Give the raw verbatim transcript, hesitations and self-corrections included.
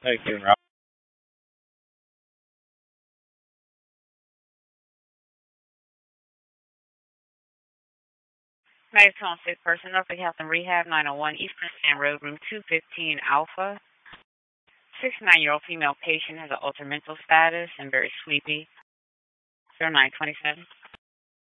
Thank you, Rob. Nice home six person, Norfolk Health and Rehab, nine oh one Eastern Stand Road, room two fifteen Alpha. sixty-nine-year-old female patient has an altered mental status and very sleepy. zero nine twenty-seven.